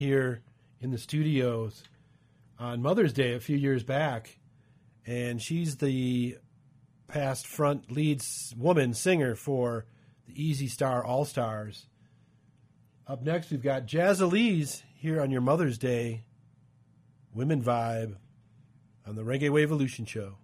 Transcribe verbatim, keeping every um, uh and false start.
here in the studios on Mother's Day a few years back, and she's the past front lead woman singer for the Easy Star All-Stars. Up next, we've got Jazz Elise here on your Mother's Day Women Vibe on the Reggae Waveolution Show.